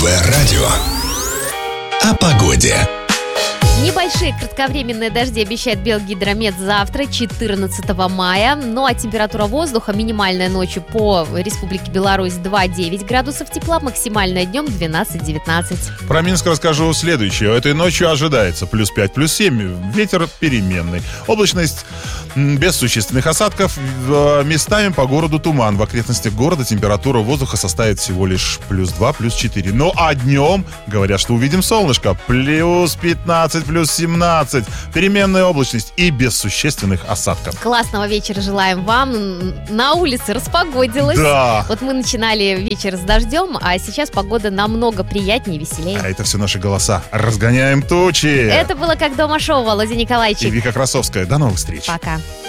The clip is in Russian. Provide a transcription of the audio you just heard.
Первое радио о погоде. Небольшие кратковременные дожди обещает Белгидромет завтра, 14 мая. Ну а температура воздуха минимальная ночью по Республике Беларусь 2-9 градусов тепла, максимальная днем 12-19. Про Минск расскажу следующее. Этой ночью ожидается плюс 5, плюс 7. Ветер переменный. Облачность без существенных осадков. Местами по городу туман. В окрестностях города температура воздуха составит всего лишь плюс 2, плюс 4. Ну а днем, говорят, что увидим солнышко. Плюс 15, плюс 17. Переменная облачность и без существенных осадков. Классного вечера желаем вам. На улице распогодилось. Да. Вот мы начинали вечер с дождем, а сейчас погода намного приятнее и веселее. А это все наши голоса. Разгоняем тучи. Это было «Как дома» шоу. Володя Николайчик. И Вика Красовская. До новых встреч. Пока.